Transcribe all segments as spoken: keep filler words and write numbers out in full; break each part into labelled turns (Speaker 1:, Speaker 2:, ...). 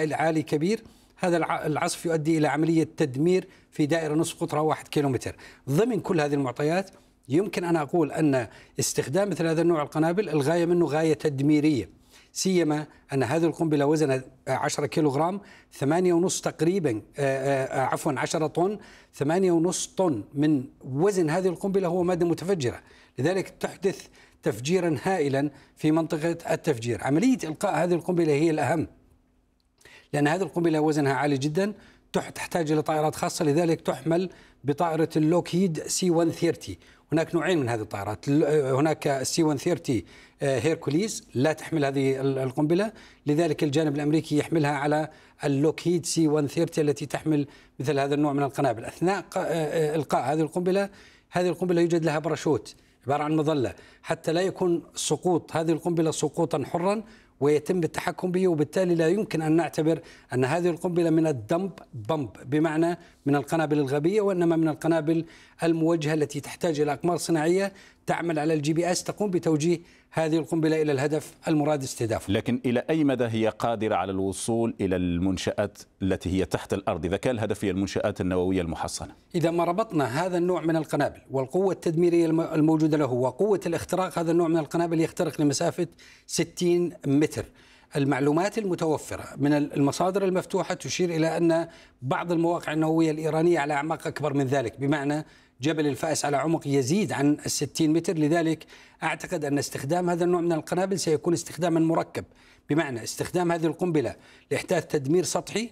Speaker 1: هائل عالي كبير، هذا العصف يؤدي إلى عملية تدمير في دائرة نصف قطرها واحد كيلومتر. ضمن كل هذه المعطيات يمكن أن أقول أن استخدام مثل هذا النوع القنابل الغاية منه غاية تدميرية، سيما أن هذه القنبلة وزنها عشرة كيلوغرام، ثمانية ونص تقريبا عفوا عشرة طن، ثمانية ونص طن من وزن هذه القنبلة هو مادة متفجرة، لذلك تحدث تفجيرا هائلا في منطقة التفجير. عملية إلقاء هذه القنبلة هي الأهم، لأن هذه القنبلة وزنها عالي جدا، تحتاج إلى طائرات خاصة، لذلك تحمل بطائرة اللوكهيد سي مئة وثلاثين. هناك نوعين من هذه الطائرات، هناك سي مئة وثلاثين هيركوليز لا تحمل هذه القنبلة، لذلك الجانب الأمريكي يحملها على اللوكهيد سي مئة وثلاثين التي تحمل مثل هذا النوع من القنابل. أثناء إلقاء هذه القنبلة، هذه القنبلة يوجد لها باراشوت عبارة عن مظلة حتى لا يكون سقوط هذه القنبلة سقوطا حرا ويتم التحكم به، وبالتالي لا يمكن أن نعتبر أن هذه القنبلة من الدمب بمب بمعنى من القنابل الغبية، وإنما من القنابل الموجهة التي تحتاج إلى أقمار صناعية تعمل على الجي بي اس تقوم بتوجيه هذه القنبلة إلى الهدف المراد استهدافه.
Speaker 2: لكن إلى أي مدى هي قادرة على الوصول إلى المنشآت التي هي تحت الأرض إذا كان الهدف هي المنشآت النووية المحصنة؟
Speaker 1: إذا ما ربطنا هذا النوع من القنابل والقوة التدميرية الموجودة له وقوة الاختراق، هذا النوع من القنابل يخترق لمسافة ستين متر. المعلومات المتوفرة من المصادر المفتوحة تشير إلى أن بعض المواقع النووية الإيرانية على أعماق أكبر من ذلك، بمعنى جبل الفأس على عمق يزيد عن الستين متر، لذلك أعتقد أن استخدام هذا النوع من القنابل سيكون استخداما مركب، بمعنى استخدام هذه القنبلة لإحداث تدمير سطحي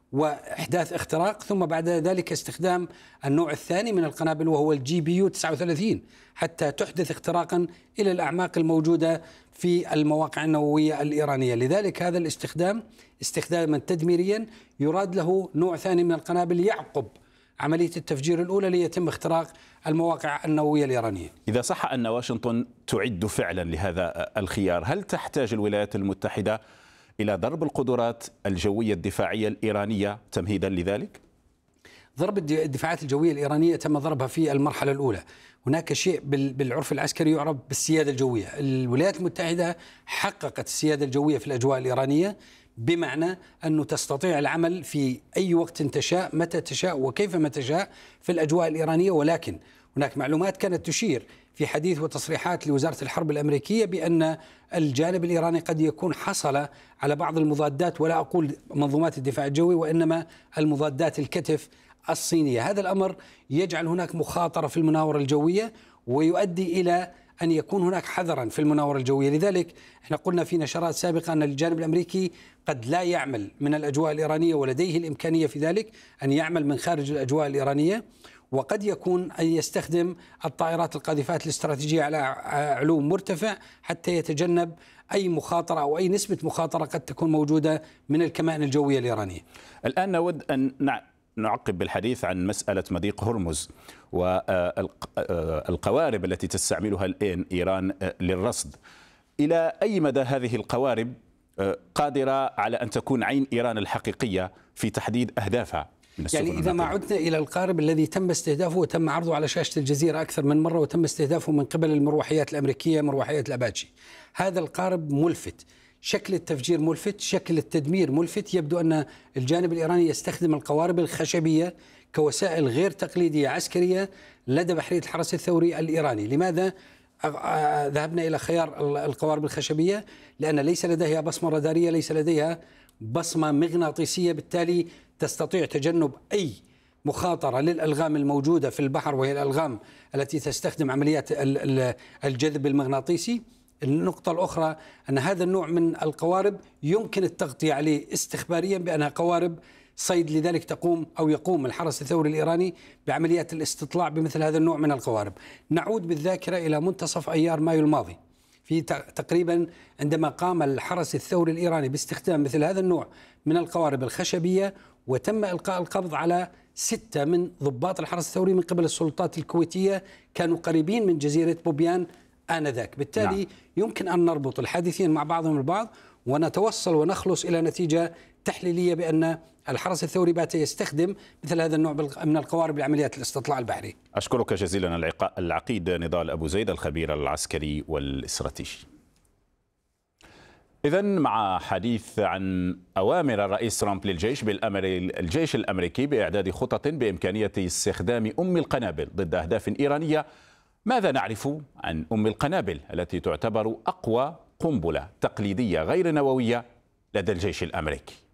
Speaker 1: وإحداث اختراق، ثم بعد ذلك استخدام النوع الثاني من القنابل وهو الجي بي يو تسعة وثلاثين حتى تحدث اختراقا إلى الأعماق الموجودة في المواقع النووية الإيرانية. لذلك هذا الاستخدام استخداما تدميريا يراد له نوع ثاني من القنابل يعقب عملية التفجير الأولى ليتم اختراق المواقع النووية الإيرانية.
Speaker 2: إذا صح أن واشنطن تعد فعلا لهذا الخيار، هل تحتاج الولايات المتحدة إلى ضرب القدرات الجوية الدفاعية الإيرانية تمهيدا لذلك؟
Speaker 1: ضرب الدفاعات الجوية الإيرانية تم ضربها في المرحلة الأولى. هناك شيء بالعرف العسكري يعرف بالسيادة الجوية. الولايات المتحدة حققت السيادة الجوية في الأجواء الإيرانية، بمعنى أنه تستطيع العمل في أي وقت تشاء متى تشاء وكيفما تشاء في الأجواء الإيرانية. ولكن هناك معلومات كانت تشير في حديث وتصريحات لوزارة الحرب الأمريكية بأن الجانب الإيراني قد يكون حصل على بعض المضادات، ولا أقول منظومات الدفاع الجوي وإنما المضادات الكتف الصينية. هذا الأمر يجعل هناك مخاطرة في المناورة الجوية ويؤدي إلى أن يكون هناك حذرا في المناورة الجوية. لذلك احنا قلنا في نشرات سابقة أن الجانب الأمريكي قد لا يعمل من الأجواء الإيرانية ولديه الإمكانية في ذلك أن يعمل من خارج الأجواء الإيرانية، وقد يكون أن يستخدم الطائرات القاذفات الاستراتيجية على علو مرتفع حتى يتجنب أي مخاطرة أو أي نسبة مخاطرة قد تكون موجودة من الكمائن الجوية الإيرانية.
Speaker 2: الآن نود أن نعقب بالحديث عن مسألة مضيق هرمز والقوارب التي تستعملها الآن إيران للرصد. إلى أي مدى هذه القوارب قادرة على أن تكون عين إيران الحقيقية في تحديد أهدافها؟
Speaker 1: يعني إذا ما عدنا إلى القارب الذي تم استهدافه وتم عرضه على شاشة الجزيرة أكثر من مرة وتم استهدافه من قبل المروحيات الأمريكية مروحيات الأباتشي، هذا القارب ملفت، شكل التفجير ملفت، شكل التدمير ملفت. يبدو أن الجانب الإيراني يستخدم القوارب الخشبية كوسائل غير تقليدية عسكرية لدى بحرية الحرس الثوري الإيراني. لماذا ذهبنا إلى خيار القوارب الخشبية؟ لأن ليس لديها بصمة رادارية، ليس لديها بصمة مغناطيسية، بالتالي تستطيع تجنب أي مخاطرة للألغام الموجودة في البحر، وهي الألغام التي تستخدم عمليات الجذب المغناطيسي. النقطة الأخرى أن هذا النوع من القوارب يمكن التغطية عليه استخباريا بأنها قوارب صيد، لذلك تقوم أو يقوم الحرس الثوري الإيراني بعمليات الاستطلاع بمثل هذا النوع من القوارب. نعود بالذاكرة إلى منتصف أيار مايو الماضي، في تقريبا عندما قام الحرس الثوري الإيراني باستخدام مثل هذا النوع من القوارب الخشبية، وتم إلقاء القبض على ستة من ضباط الحرس الثوري من قبل السلطات الكويتية كانوا قريبين من جزيرة بوبيان آنذاك. بالتالي نعم. يمكن أن نربط الحادثين مع بعضهم البعض ونتوصل ونخلص إلى نتيجة تحليلية بأن الحرس الثوري بات يستخدم مثل هذا النوع من القوارب لعمليات الاستطلاع البحري.
Speaker 2: أشكرك جزيلا العقيد نضال أبو زيد الخبير العسكري والاستراتيجي. إذن مع حديث عن أوامر الرئيس ترامب للجيش بالأمر الجيش الأمريكي بإعداد خطط بإمكانية استخدام أم القنابل ضد أهداف إيرانية، ماذا نعرف عن أم القنابل التي تعتبر أقوى قنبلة تقليدية غير نووية لدى الجيش الأمريكي؟